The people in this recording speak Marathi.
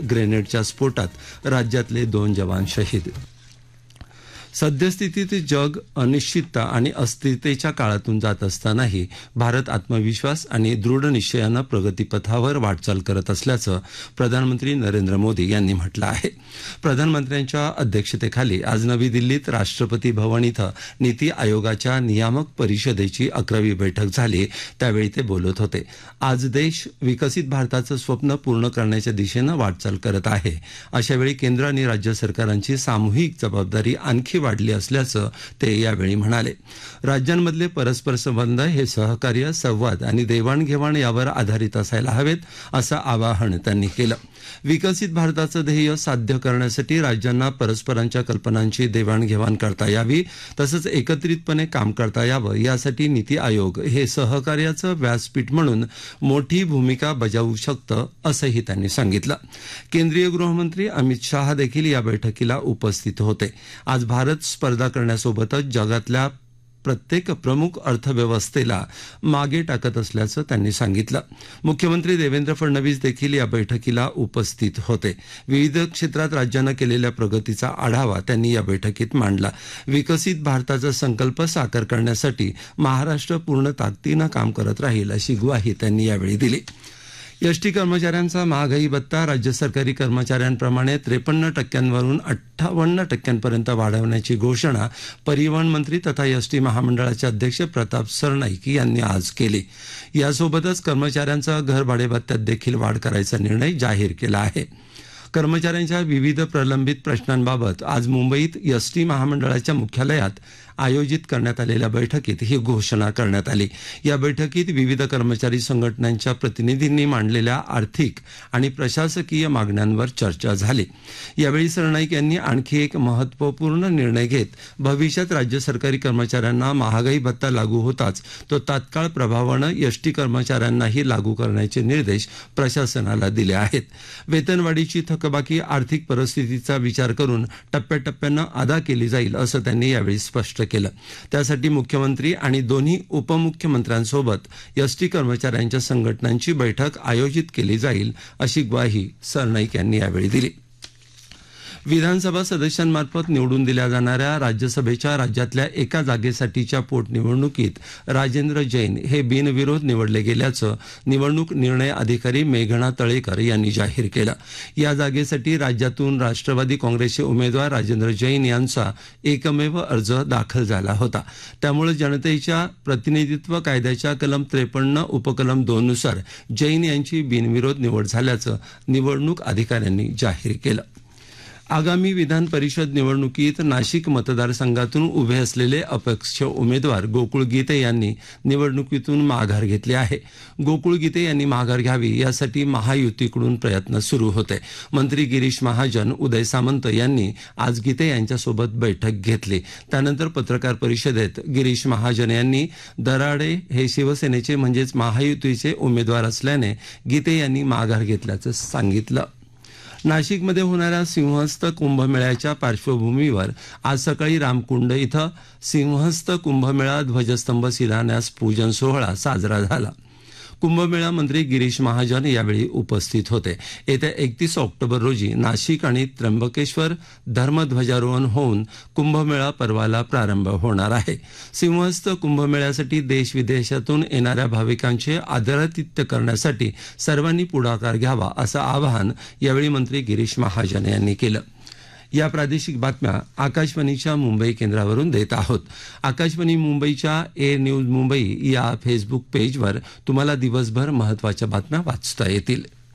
ग्रेनेडच्या स्फोटात राज्यातले 2 जवान शहीद. सद्यस्थितीत जग अनिश्चितता आणि अस्थिरतेच्या काळातून जात असतानाही भारत आत्मविश्वास आणि दृढ निश्चयानं प्रगतीपथावर वाटचाल करत असल्याचं प्रधानमंत्री नरेंद्र मोदी यांनी म्हटलं आहे. प्रधानमंत्र्यांच्या अध्यक्षतेखाली आज नवी दिल्लीत राष्ट्रपती भवन इथं नीती आयोगाच्या नियामक परिषदेची 11वी बैठक झाली. त्यावेळी ते बोलत होते. आज देश विकसित भारताचं स्वप्न पूर्ण करण्याच्या दिशेनं वाटचाल करत आहे. अशावेळी केंद्र आणि राज्य सरकारांची सामूहिक जबाबदारी आणखी वाढली असल्याचं ते यावेळी म्हणाले. राज्यांमधले परस्पर संबंध हे सहकार्य, संवाद आणि देवाणघेवाण यावर आधारित असायला हवेत असं आवाहन त्यांनी केलं. विकसित भारताचं ध्येय साध्य करण्यासाठी राज्यांना परस्परांच्या कल्पनांची देवाणघेवाण करता यावी, तसंच एकत्रितपणे काम करता यावं यासाठी नीती आयोग हे सहकार्याचं व्यासपीठ म्हणून मोठी भूमिका बजावू शकतं असंही त्यांनी सांगितलं. केंद्रीय गृहमंत्री अमित शाह देखील या बैठकीला उपस्थित होते. आज भारत स्पर्धा करण्यासोबतच जगातल्या प्रत्येक प्रमुख अर्थव्यवस्थेला मागे टाकत असल्याचं त्यांनी सांगितलं. मुख्यमंत्री देवेंद्र फडणवीस देखील या बैठकीला उपस्थित होते. विविध क्षेत्रात राज्यानं केलेल्या प्रगतीचा आढावा त्यांनी या बैठकीत मांडला. विकसित भारताचा संकल्प साकार करण्यासाठी महाराष्ट्र पूर्ण ताकदीनं काम करत राहील अशी ग्वाही त्यांनी यावेळी दिली. एसटी कर्मचाऱ्यांचा महागाई भत्ता राज्य सरकारी कर्मचाऱ्यांप्रमाणे 53% 58% वाढवण्याची घोषणा परिवहन मंत्री तथा एसटी महामंडळाचे अध्यक्ष प्रताप सरनाईक यांनी आज केली. यासोबतच कर्मचाऱ्यांचा घरभाडे भत्त्यात देखील वाढ करायचा निर्णय जाहीर केला आहे. कर्मचाऱ्यांच्या विविध प्रलंबित प्रश्नांबाबत आज मुंबईत एसटी महामंडळाच्या मुख्यालयात आयोजित करण्यात आलेल्या बैठकीत ही घोषणा करण्यात आली. या बैठकीत विविध कर्मचारी संघटनांच्या प्रतिनिधींनी मांडलेल्या आर्थिक आणि प्रशासकीय मागण्यांवर चर्चा झाली. यावेळी सरनाईक यांनी आणखी एक महत्त्वपूर्ण निर्णय घेत भविष्यात राज्य सरकारी कर्मचाऱ्यांना महागाई भत्ता लागू होताच तो तात्काळ प्रभावानं एसटी कर्मचाऱ्यांनाही लागू करण्याचे निर्देश प्रशासनाला दिले आहेत. वेतनवाढीची थकबाकी आर्थिक परिस्थितीचा विचार करून टप्प्याटप्प्यानं अदा केली जाईल असं त्यांनी यावेळी स्पष्ट केलं. त्यासाठी मुख्यमंत्री आणि दोन्ही उपमुख्यमंत्र्यांसोबत एसटी कर्मचाऱ्यांच्या संघटनांची बैठक आयोजित केली जाईल अशी ग्वाही सरनाईक यांनी यावेळी दिली. विधानसभा सदस्यांमार्फत निवडून दिल्या जाणाऱ्या राज्यसभेच्या राज्यातल्या एका जागेसाठीच्या पोटनिवडणुकीत राजेंद्र जैन हे बिनविरोध निवडले गेल्याचं निवडणूक निर्णय अधिकारी मेघना तळेकर यांनी जाहीर केलं. या जागेसाठी राज्यातून राष्ट्रवादी काँग्रेसचे उमेदवार राजेंद्र जैन यांचा एकमेव अर्ज दाखल झाला होता. त्यामुळे जनतेच्या प्रतिनिधित्व कायद्याच्या कलम 53 उपकलम 2 नुसार जैन यांची बिनविरोध निवड झाल्याचं निवडणूक अधिकाऱ्यांनी जाहीर केलं. आगामी विधान परिषद निवडणुकीत नाशिक मतदारसंघातून उभे असलेले अपक्ष उमेदवार गोकुळ गीते यांनी निवडणुकीतून माघार घेतली आहे. गोकुळ गीते यांनी माघार घ्यावी यासाठी महायुतीकडून प्रयत्न सुरू होते. मंत्री गिरीश महाजन, उदय सामंत यांनी आज गीते यांच्यासोबत बैठक घेतली. त्यानंतर पत्रकार परिषदेत गिरीश महाजन यांनी दराडे हे शिवसेनेचे म्हणजेच महायुतीचे उमेदवार असल्याने गीते यांनी माघार घेतल्याचं सांगितलं. नाशिकमध्ये होणाऱ्या सिंहस्थ कुंभमेळ्याच्या पार्श्वभूमीवर आज सकाळी रामकुंड इथं सिंहस्थ कुंभमेळा ध्वजस्तंभ शिलान्यास पूजन सोहळा साजरा झाला. कुंभमेळा मंत्री गिरीश महाजन यावेळी उपस्थित होते. येत्या 31 ऑक्टोबर रोजी नाशिक आणि त्र्यंबकेश्वर धर्मध्वजारोहण होऊन कुंभमेळा पर्वाला प्रारंभ होणार आहे. सिंहस्थ कुंभमेळ्यासाठी देश विदेशातून येणाऱ्या भाविकांचे आदरातिथ्य करण्यासाठी सर्वांनी पुढाकार घ्यावा असं आवाहन यावेळी मंत्री गिरीश महाजन यांनी केलं. या प्रादेशिक बातम्या आकाशवाणीच्या मुंबई केंद्रावरून देत आहोत. आकाशवाणी मुंबईच्या ए न्यूज मुंबई या फेसबुक पेजवर तुम्हाला दिवसभर महत्त्वाच्या बातम्या वाचता येतील.